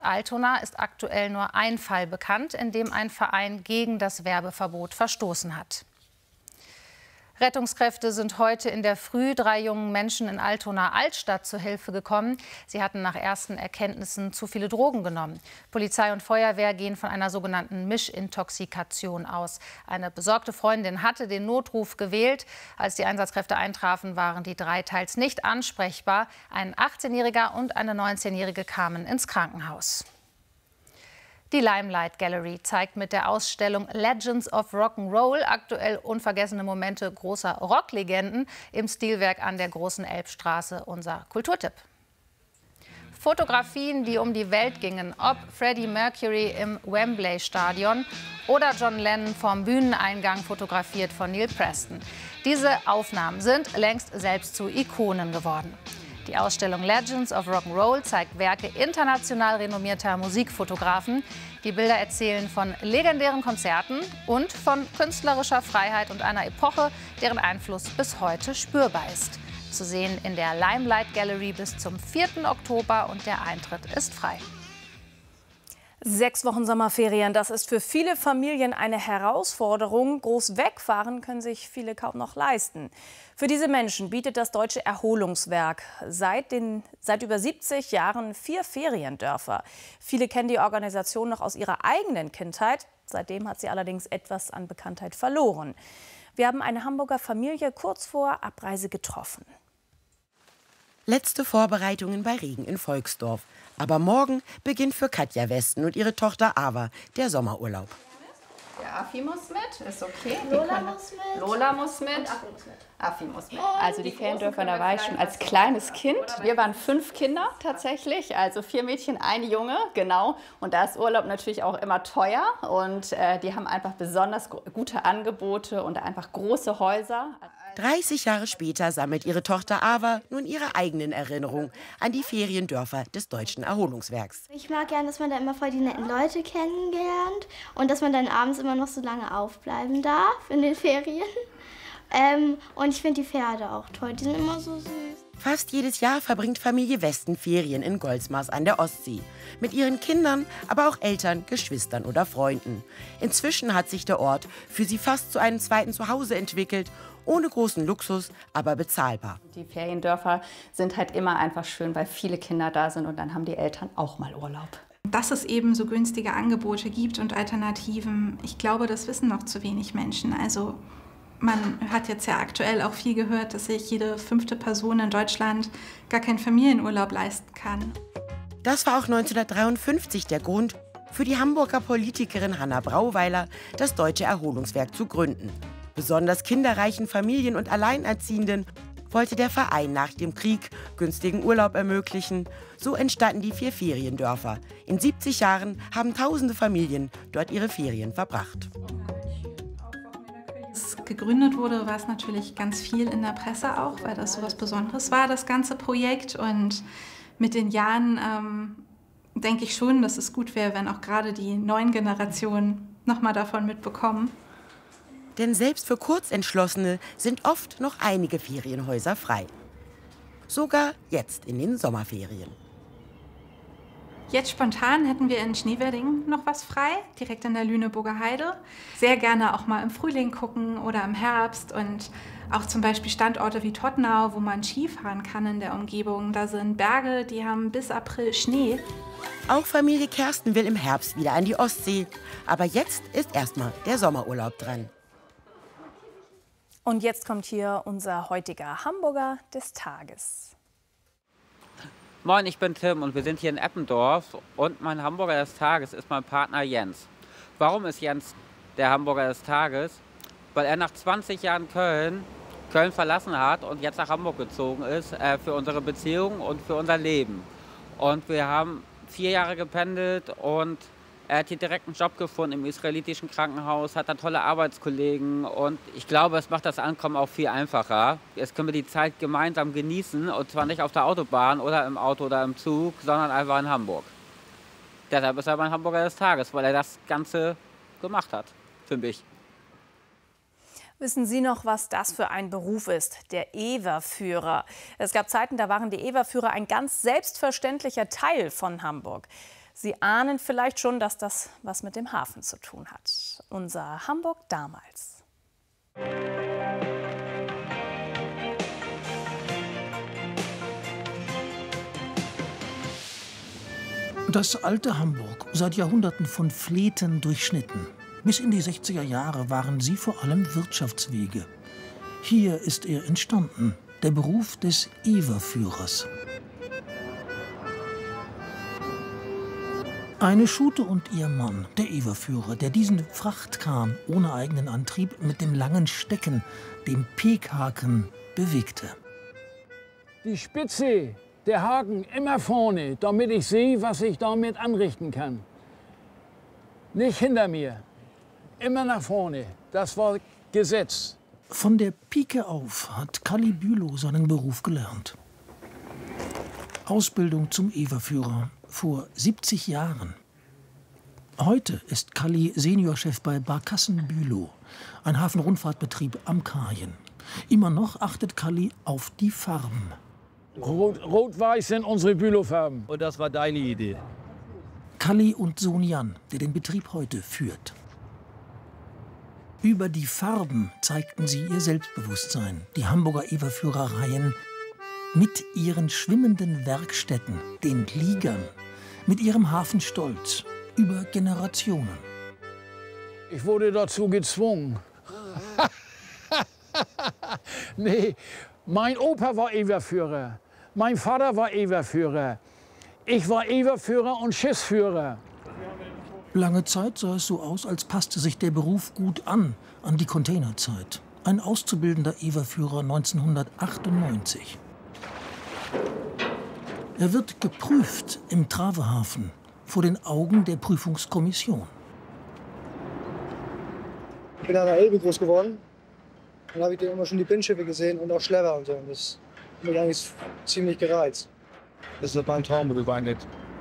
Altona ist aktuell nur ein Fall bekannt, in dem ein Verein gegen das Werbeverbot verstoßen hat. Rettungskräfte sind heute in der Früh 3 jungen Menschen in Altona-Altstadt zur Hilfe gekommen. Sie hatten nach ersten Erkenntnissen zu viele Drogen genommen. Polizei und Feuerwehr gehen von einer sogenannten Mischintoxikation aus. Eine besorgte Freundin hatte den Notruf gewählt. Als die Einsatzkräfte eintrafen, waren die 3 teils nicht ansprechbar. Ein 18-Jähriger und eine 19-Jährige kamen ins Krankenhaus. Die Limelight Gallery zeigt mit der Ausstellung Legends of Rock'n'Roll aktuell unvergessene Momente großer Rocklegenden im Stilwerk an der Großen Elbstraße unser Kulturtipp. Fotografien, die um die Welt gingen, ob Freddie Mercury im Wembley-Stadion oder John Lennon vom Bühneneingang fotografiert von Neil Preston. Diese Aufnahmen sind längst selbst zu Ikonen geworden. Die Ausstellung Legends of Rock'n'Roll zeigt Werke international renommierter Musikfotografen. Die Bilder erzählen von legendären Konzerten und von künstlerischer Freiheit und einer Epoche, deren Einfluss bis heute spürbar ist. Zu sehen in der Limelight Gallery bis zum 4. Oktober und der Eintritt ist frei. 6 Wochen Sommerferien, das ist für viele Familien eine Herausforderung. Groß wegfahren können sich viele kaum noch leisten. Für diese Menschen bietet das Deutsche Erholungswerk seit über 70 Jahren 4 Feriendörfer. Viele kennen die Organisation noch aus ihrer eigenen Kindheit. Seitdem hat sie allerdings etwas an Bekanntheit verloren. Wir haben eine Hamburger Familie kurz vor Abreise getroffen. Letzte Vorbereitungen bei Regen in Volksdorf. Aber morgen beginnt für Katja Westen und ihre Tochter Ava der Sommerurlaub. Der Affi muss mit, ist okay. Lola muss mit. Lola muss mit. Und Affi muss mit. Affi muss mit. Also die Feriendörfer, da war ich schon als kleines Kind. Wir waren 5 Kinder tatsächlich, also 4 Mädchen, 1 Junge, genau. Und da ist Urlaub natürlich auch immer teuer. Und die haben einfach besonders gute Angebote und einfach große Häuser. 30 Jahre später sammelt ihre Tochter Ava nun ihre eigenen Erinnerungen an die Feriendörfer des Deutschen Erholungswerks. Ich mag gern, dass man da immer voll die netten Leute kennengelernt und dass man dann abends immer noch so lange aufbleiben darf in den Ferien. Und ich finde die Pferde auch toll, die sind immer so süß. Fast jedes Jahr verbringt Familie Westen Ferien in Goldsmars an der Ostsee. Mit ihren Kindern, aber auch Eltern, Geschwistern oder Freunden. Inzwischen hat sich der Ort für sie fast zu einem zweiten Zuhause entwickelt. Ohne großen Luxus, aber bezahlbar. Die Feriendörfer sind halt immer einfach schön, weil viele Kinder da sind und dann haben die Eltern auch mal Urlaub. Dass es eben so günstige Angebote gibt und Alternativen, ich glaube, das wissen noch zu wenig Menschen. Also man hat jetzt ja aktuell auch viel gehört, dass sich jede 5. Person in Deutschland gar keinen Familienurlaub leisten kann. Das war auch 1953 der Grund für die Hamburger Politikerin Hanna Brauweiler, das Deutsche Erholungswerk zu gründen. Besonders kinderreichen Familien und Alleinerziehenden wollte der Verein nach dem Krieg günstigen Urlaub ermöglichen. So entstanden die 4 Feriendörfer. In 70 Jahren haben tausende Familien dort ihre Ferien verbracht. Als es gegründet wurde, war es natürlich ganz viel in der Presse auch, weil das so was Besonderes war, das ganze Projekt. Und mit den Jahren denke ich schon, dass es gut wäre, wenn auch gerade die neuen Generationen noch mal davon mitbekommen. Denn selbst für Kurzentschlossene sind oft noch einige Ferienhäuser frei. Sogar jetzt in den Sommerferien. Jetzt spontan hätten wir in Schneewedding noch was frei, direkt in der Lüneburger Heide. Sehr gerne auch mal im Frühling gucken oder im Herbst und auch zum Beispiel Standorte wie Tottenau, wo man Skifahren kann in der Umgebung. Da sind Berge, die haben bis April Schnee. Auch Familie Kersten will im Herbst wieder an die Ostsee. Aber jetzt ist erstmal der Sommerurlaub dran. Und jetzt kommt hier unser heutiger Hamburger des Tages. Moin, ich bin Tim und wir sind hier in Eppendorf und mein Hamburger des Tages ist mein Partner Jens. Warum ist Jens der Hamburger des Tages? Weil er nach 20 Jahren Köln verlassen hat und jetzt nach Hamburg gezogen ist für unsere Beziehung und für unser Leben. Und wir haben 4 Jahre gependelt und er hat hier direkt einen Job gefunden im israelitischen Krankenhaus, hat da tolle Arbeitskollegen und ich glaube, es macht das Ankommen auch viel einfacher. Jetzt können wir die Zeit gemeinsam genießen und zwar nicht auf der Autobahn oder im Auto oder im Zug, sondern einfach in Hamburg. Deshalb ist er mein Hamburger des Tages, weil er das Ganze gemacht hat für mich. Wissen Sie noch, was das für ein Beruf ist? Der EWA-Führer. Es gab Zeiten, da waren die EWA-Führer ein ganz selbstverständlicher Teil von Hamburg. Sie ahnen vielleicht schon, dass das was mit dem Hafen zu tun hat. Unser Hamburg damals. Das alte Hamburg, seit Jahrhunderten von Fleten durchschnitten. Bis in die 60er Jahre waren sie vor allem Wirtschaftswege. Hier ist er entstanden, der Beruf des Ewerführers. Eine Schute und ihr Mann, der Ewerführer, der diesen Frachtkahn ohne eigenen Antrieb mit dem langen Stecken, dem Pekhaken, bewegte. Die Spitze, der Haken immer vorne, damit ich sehe, was ich damit anrichten kann. Nicht hinter mir, immer nach vorne. Das war Gesetz. Von der Pike auf hat Kalli Bülow seinen Beruf gelernt. Ausbildung zum Ewerführer vor 70 Jahren. Heute ist Kalli Seniorchef bei Barkassen Bülow, ein Hafenrundfahrtbetrieb am Kajen. Immer noch achtet Kalli auf die Farben. Rot-Weiß sind unsere Bülow-Farben. Und das war deine Idee? Kalli und Sohn Jan, der den Betrieb heute führt. Über die Farben zeigten sie ihr Selbstbewusstsein, die Hamburger Ewerführereien, mit ihren schwimmenden Werkstätten, den Liegern, mit ihrem Hafenstolz, über Generationen. Ich wurde dazu gezwungen. Nee, mein Opa war Ewerführer, mein Vater war Ewerführer, ich war Ewerführer und Schiffsführer. Lange Zeit sah es so aus, als passte sich der Beruf gut an die Containerzeit. Ein auszubildender Ewerführer 1998. Er wird geprüft im Travehafen vor den Augen der Prüfungskommission. Ich bin an der Elbe groß geworden. Dann habe ich immer schon die Binnenschiffe gesehen und auch Schlepper und so. Und das hat mich eigentlich ziemlich gereizt. Das ist mein Traumberuf eigentlich.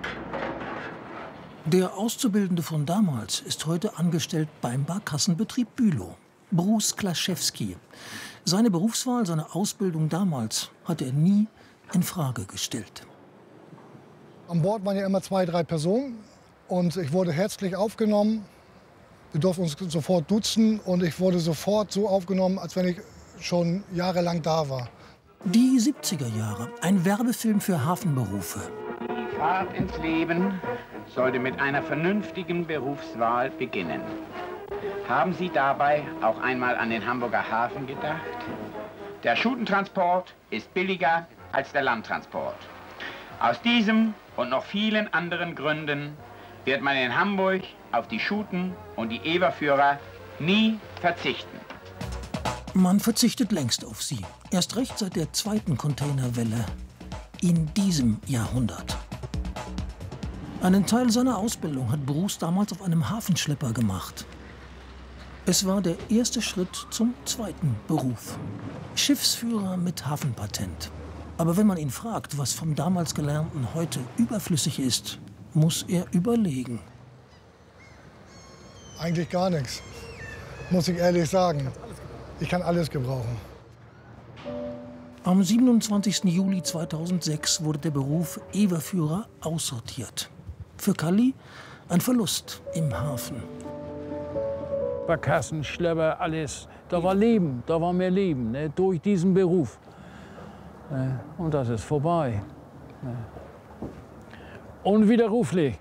Der Auszubildende von damals ist heute angestellt beim Barkassenbetrieb Bülow, Bruce Klaschewski. Seine Berufswahl, seine Ausbildung damals hat er nie in Frage gestellt. An Bord waren ja immer 2, 3 Personen und ich wurde herzlich aufgenommen. Wir durften uns sofort duzen und ich wurde sofort so aufgenommen, als wenn ich schon jahrelang da war. Die 70er Jahre, ein Werbefilm für Hafenberufe. Die Fahrt ins Leben sollte mit einer vernünftigen Berufswahl beginnen. Haben Sie dabei auch einmal an den Hamburger Hafen gedacht? Der Schutentransport ist billiger als der Landtransport. Aus diesem und noch vielen anderen Gründen wird man in Hamburg auf die Schuten und die Ewerführer nie verzichten. Man verzichtet längst auf sie. Erst recht seit der zweiten Containerwelle in diesem Jahrhundert. Einen Teil seiner Ausbildung hat Bruce damals auf einem Hafenschlepper gemacht. Es war der erste Schritt zum zweiten Beruf. Schiffsführer mit Hafenpatent. Aber wenn man ihn fragt, was vom damals Gelernten heute überflüssig ist, muss er überlegen. Eigentlich gar nichts, muss ich ehrlich sagen. Ich kann alles gebrauchen. Am 27. Juli 2006 wurde der Beruf Ewerführer aussortiert. Für Kalli ein Verlust im Hafen. Barkassen, Schlepper, alles. Da war Leben, da war mehr Leben, ne, durch diesen Beruf. Und das ist vorbei. Unwiderruflich.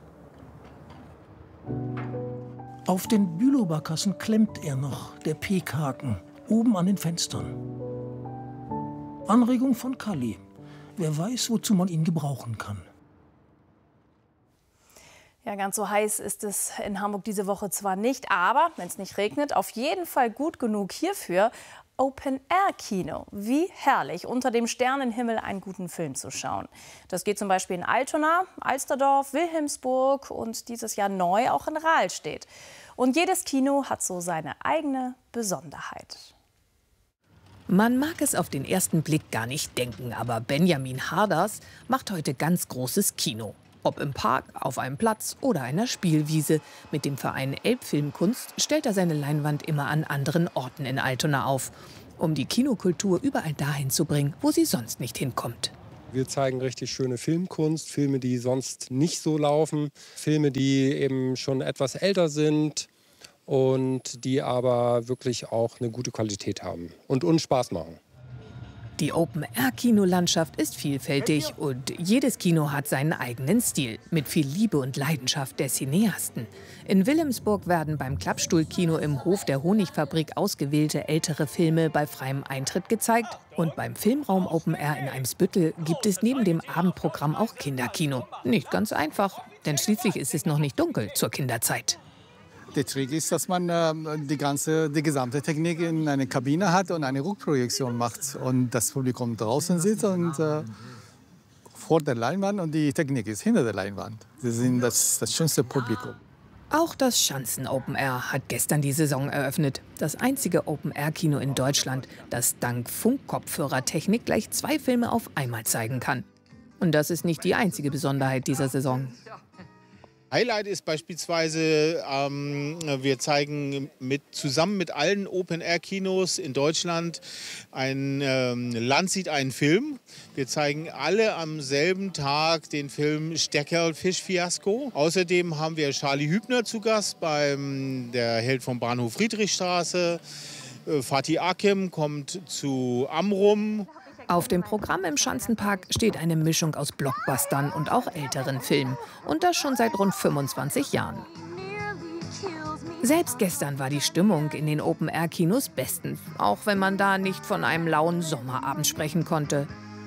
Auf den Bülow-Barkassen klemmt er noch, der Pekhaken, oben an den Fenstern. Anregung von Kalli. Wer weiß, wozu man ihn gebrauchen kann. Ja, ganz so heiß ist es in Hamburg diese Woche zwar nicht, aber wenn es nicht regnet, auf jeden Fall gut genug hierfür. Open-Air-Kino. Wie herrlich, unter dem Sternenhimmel einen guten Film zu schauen. Das geht zum Beispiel in Altona, Alsterdorf, Wilhelmsburg und dieses Jahr neu auch in Rahlstedt. Und jedes Kino hat so seine eigene Besonderheit. Man mag es auf den ersten Blick gar nicht denken, aber Benjamin Harders macht heute ganz großes Kino. Ob im Park, auf einem Platz oder einer Spielwiese. Mit dem Verein Elbfilmkunst stellt er seine Leinwand immer an anderen Orten in Altona auf, um die Kinokultur überall dahin zu bringen, wo sie sonst nicht hinkommt. Wir zeigen richtig schöne Filmkunst, Filme, die sonst nicht so laufen, Filme, die eben schon etwas älter sind und die aber wirklich auch eine gute Qualität haben und uns Spaß machen. Die Open-Air-Kinolandschaft ist vielfältig und jedes Kino hat seinen eigenen Stil, mit viel Liebe und Leidenschaft der Cineasten. In Wilhelmsburg werden beim Klappstuhlkino im Hof der Honigfabrik ausgewählte ältere Filme bei freiem Eintritt gezeigt. Und beim Filmraum Open Air in Eimsbüttel gibt es neben dem Abendprogramm auch Kinderkino. Nicht ganz einfach, denn schließlich ist es noch nicht dunkel zur Kinderzeit. Der Trick ist, dass man die gesamte Technik in eine Kabine hat und eine Rückprojektion macht. Und das Publikum draußen sitzt und vor der Leinwand und die Technik ist hinter der Leinwand. Sie sind das schönste Publikum. Auch das Schanzen Open Air hat gestern die Saison eröffnet. Das einzige Open-Air-Kino in Deutschland, das dank Funkkopfhörertechnik gleich 2 Filme auf einmal zeigen kann. Und das ist nicht die einzige Besonderheit dieser Saison. Highlight ist beispielsweise, wir zeigen zusammen mit allen Open-Air-Kinos in Deutschland ein Land sieht einen Film. Wir zeigen alle am selben Tag den Film Steckerl-Fisch-Fiasko. Außerdem haben wir Charlie Hübner zu Gast, der Held vom Bahnhof Friedrichstraße. Fatih Akim kommt zu Amrum. Auf dem Programm im Schanzenpark steht eine Mischung aus Blockbustern und auch älteren Filmen. Und das schon seit rund 25 Jahren. Selbst gestern war die Stimmung in den Open-Air-Kinos bestens. Auch wenn man da nicht von einem lauen Sommerabend sprechen konnte.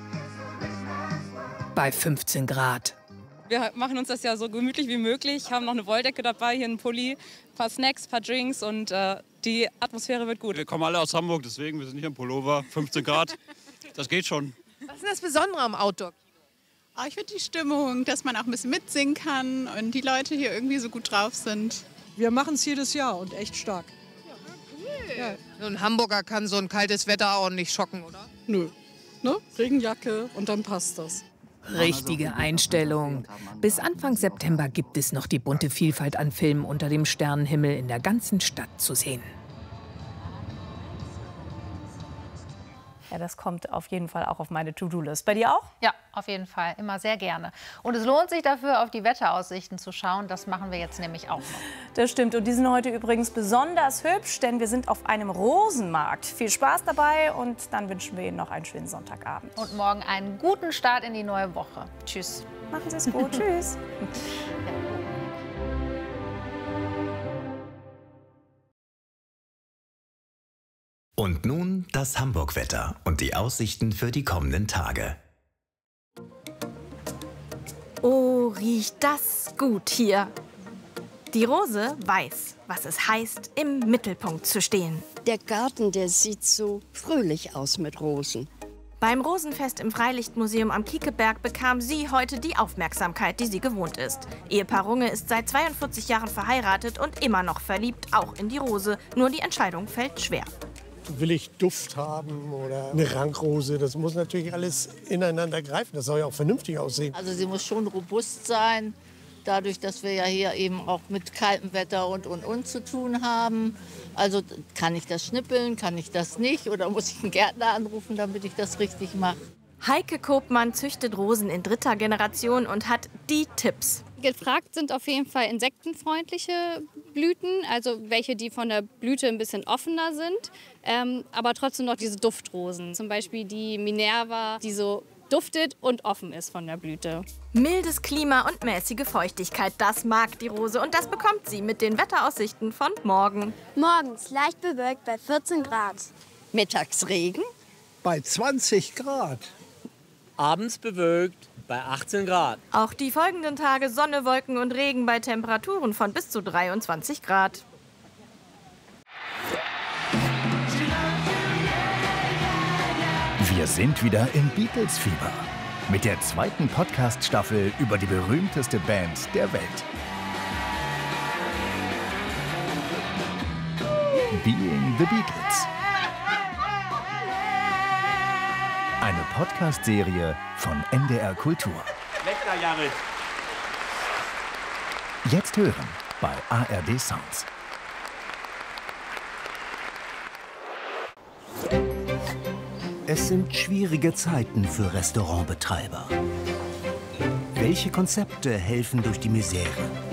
Bei 15 Grad. Wir machen uns das ja so gemütlich wie möglich, haben noch eine Wolldecke dabei, hier einen Pulli, ein paar Snacks, ein paar Drinks und die Atmosphäre wird gut. Wir kommen alle aus Hamburg, deswegen, wir sind nicht im Pullover, 15 Grad. Das geht schon. Was ist das Besondere am Outdoor? Ich finde die Stimmung, dass man auch ein bisschen mitsingen kann und die Leute hier irgendwie so gut drauf sind. Wir machen es jedes Jahr und echt stark. Ja. So ein Hamburger kann so ein kaltes Wetter auch nicht schocken, oder? Nö. Ne? Regenjacke und dann passt das. Richtige Einstellung. Bis Anfang September gibt es noch die bunte Vielfalt an Filmen unter dem Sternenhimmel in der ganzen Stadt zu sehen. Ja, das kommt auf jeden Fall auch auf meine To-Do-List. Bei dir auch? Ja, auf jeden Fall. Immer sehr gerne. Und es lohnt sich dafür, auf die Wetteraussichten zu schauen. Das machen wir jetzt nämlich auch noch. Das stimmt. Und die sind heute übrigens besonders hübsch, denn wir sind auf einem Rosenmarkt. Viel Spaß dabei und dann wünschen wir Ihnen noch einen schönen Sonntagabend. Und morgen einen guten Start in die neue Woche. Tschüss. Machen Sie es gut. Tschüss. Und nun das Hamburg-Wetter und die Aussichten für die kommenden Tage. Oh, riecht das gut hier. Die Rose weiß, was es heißt, im Mittelpunkt zu stehen. Der Garten, der sieht so fröhlich aus mit Rosen. Beim Rosenfest im Freilichtmuseum am Kiekeberg bekam sie heute die Aufmerksamkeit, die sie gewohnt ist. Ehepaar Runge ist seit 42 Jahren verheiratet und immer noch verliebt, auch in die Rose. Nur die Entscheidung fällt schwer. Will ich Duft haben oder eine Rankrose? Das muss natürlich alles ineinander greifen. Das soll ja auch vernünftig aussehen. Also sie muss schon robust sein, dadurch, dass wir ja hier eben auch mit kaltem Wetter und zu tun haben. Also kann ich das schnippeln, kann ich das nicht oder muss ich einen Gärtner anrufen, damit ich das richtig mache? Heike Kopmann züchtet Rosen in 3. Generation und hat die Tipps. Gefragt sind auf jeden Fall insektenfreundliche Blüten, also welche, die von der Blüte ein bisschen offener sind, aber trotzdem noch diese Duftrosen. Zum Beispiel die Minerva, die so duftet und offen ist von der Blüte. Mildes Klima und mäßige Feuchtigkeit, das mag die Rose und das bekommt sie mit den Wetteraussichten von morgen. Morgens leicht bewölkt bei 14 Grad. Mittags Regen? Bei 20 Grad. Abends bewölkt bei 18 Grad. Auch die folgenden Tage Sonne, Wolken und Regen bei Temperaturen von bis zu 23 Grad. Wir sind wieder im Beatles-Fieber. Mit der 2. Podcast-Staffel über die berühmteste Band der Welt. Being the Beatles. Eine Podcast-Serie von NDR Kultur. Lecker, Jared. Jetzt hören bei ARD Sounds. Es sind schwierige Zeiten für Restaurantbetreiber. Welche Konzepte helfen durch die Misere?